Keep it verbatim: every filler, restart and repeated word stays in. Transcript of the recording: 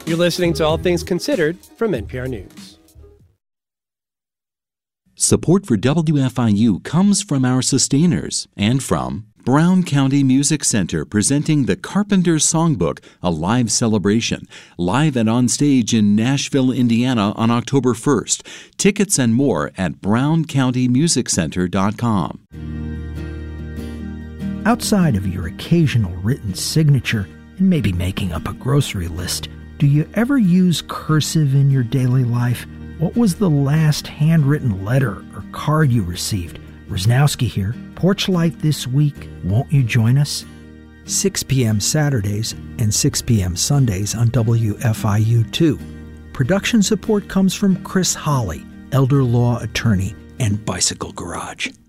You're listening to All Things Considered from N P R News. Support for W F I U comes from our sustainers and from Brown County Music Center, presenting the Carpenter Songbook, a live celebration, live and on stage in Nashville, Indiana on October first. Tickets and more at brown county music center dot com. Outside of your occasional written signature and maybe making up a grocery list, do you ever use cursive in your daily life? What was the last handwritten letter or card you received? Rosnowski here. Porch Light this week. Won't you join us? six p.m. Saturdays and six p.m. Sundays on W F I U two. Production support comes from Chris Holly, elder law attorney and Bicycle Garage.